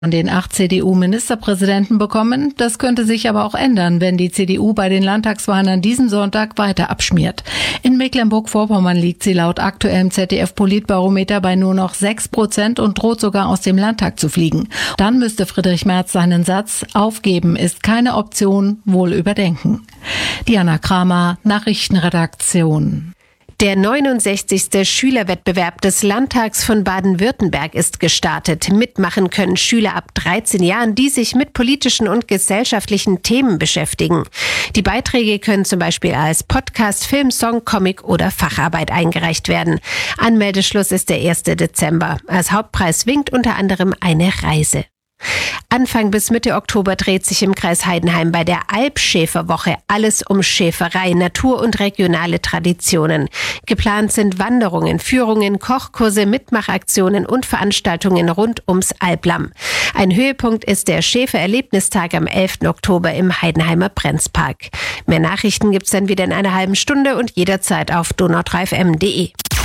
von den 8 CDU-Ministerpräsidenten bekommen. Das könnte sich aber auch ändern, wenn die CDU bei den Landtagswahlen an diesem Sonntag weiter abschmiert. In Mecklenburg-Vorpommern liegt sie laut aktuellem ZDF-Politbarometer bei nur noch 6% und droht sogar aus dem Landtag zu fliegen. Dann müsste Friedrich Merz seinen Satz "Aufgeben ist keine Option" wohl überdenken. Diana Kramer, Nachrichtenredaktion. Der 69. Schülerwettbewerb des Landtags von Baden-Württemberg ist gestartet. Mitmachen können Schüler ab 13 Jahren, die sich mit politischen und gesellschaftlichen Themen beschäftigen. Die Beiträge können zum Beispiel als Podcast, Film, Song, Comic oder Facharbeit eingereicht werden. Anmeldeschluss ist der 1. Dezember. Als Hauptpreis winkt unter anderem eine Reise. Anfang bis Mitte Oktober dreht sich im Kreis Heidenheim bei der Alpschäferwoche alles um Schäferei, Natur und regionale Traditionen. Geplant sind Wanderungen, Führungen, Kochkurse, Mitmachaktionen und Veranstaltungen rund ums Alplamm. Ein Höhepunkt ist der Schäfererlebnistag am 11. Oktober im Heidenheimer Brenzpark. Mehr Nachrichten gibt's dann wieder in einer halben Stunde und jederzeit auf donau3fm.de.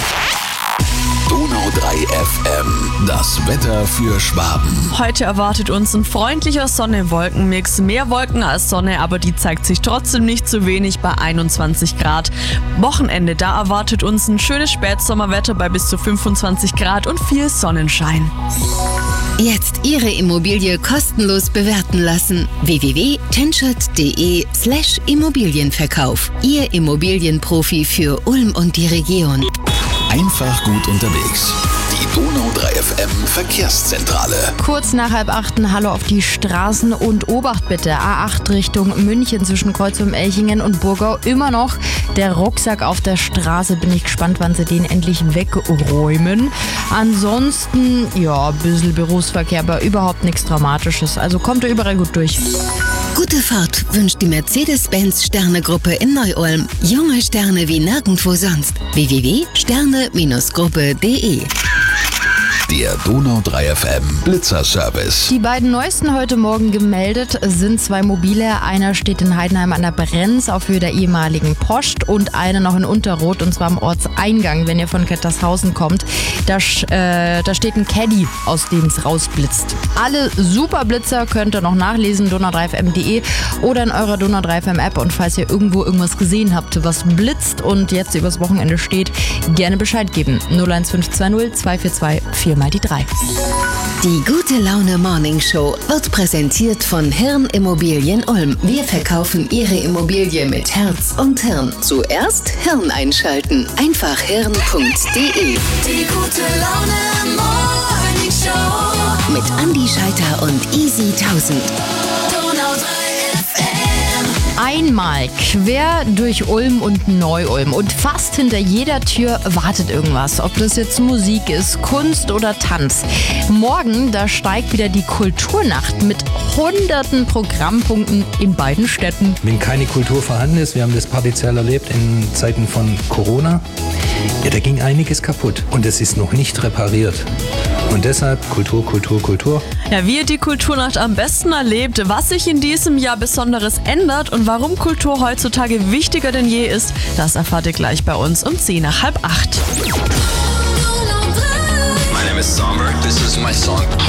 Donau 3 FM, das Wetter für Schwaben. Heute erwartet uns ein freundlicher Sonne-Wolken-Mix. Mehr Wolken als Sonne, aber die zeigt sich trotzdem nicht zu wenig bei 21 Grad. Wochenende, da erwartet uns ein schönes Spätsommerwetter bei bis zu 25 Grad und viel Sonnenschein. Jetzt Ihre Immobilie kostenlos bewerten lassen. www.tenschert.de/Immobilienverkauf. Ihr Immobilienprofi für Ulm und die Region. Einfach gut unterwegs. Die Donau 3 FM Verkehrszentrale. Kurz nach 7:30, Hallo auf die Straßen und Obacht bitte. A8 Richtung München zwischen Kreuzum-Elchingen und Burgau immer noch der Rucksack auf der Straße. Bin ich gespannt, wann sie den endlich wegräumen. Ansonsten, ja, ein bisschen Berufsverkehr, aber überhaupt nichts Dramatisches. Also kommt ihr überall gut durch. Gute Fahrt wünscht die Mercedes-Benz Sterne-Gruppe in Neu-Ulm. Junge Sterne wie nirgendwo sonst. www.sterne-gruppe.de. Der Donau 3 FM Blitzerservice. Die beiden neuesten heute Morgen gemeldet sind 2 mobile. Einer steht in Heidenheim an der Brenz auf Höhe der ehemaligen Post und einer noch in Unterroth, und zwar am Ortseingang, wenn ihr von Kettershausen kommt. Da steht ein Caddy, aus dem es rausblitzt. Alle Superblitzer könnt ihr noch nachlesen, donau3fm.de oder in eurer Donau 3 FM App. Und falls ihr irgendwo irgendwas gesehen habt, was blitzt und jetzt übers Wochenende steht, gerne Bescheid geben. 01520 242 4 mal die 3. Die Gute Laune Morning Show wird präsentiert von Hirn Immobilien Ulm. Wir verkaufen Ihre Immobilie mit Herz und Hirn. Zuerst Hirn einschalten. Einfach hirn.de. Die Gute Laune Morning Show mit Andi Scheiter und Easy 1000. Donau 3 FM. Einmal quer durch Ulm und Neu-Ulm und fast hinter jeder Tür wartet irgendwas. Ob das jetzt Musik ist, Kunst oder Tanz. Morgen, da steigt wieder die Kulturnacht mit hunderten Programmpunkten in beiden Städten. Wenn keine Kultur vorhanden ist, wir haben das partiell erlebt in Zeiten von Corona, ja, da ging einiges kaputt und es ist noch nicht repariert. Und deshalb Kultur, Kultur, Kultur. Ja, wie ihr die Kulturnacht am besten erlebt, was sich in diesem Jahr Besonderes ändert und warum Kultur heutzutage wichtiger denn je ist, das erfahrt ihr gleich bei uns um 7:50. Donau 3. My name is Sommer. This is my song.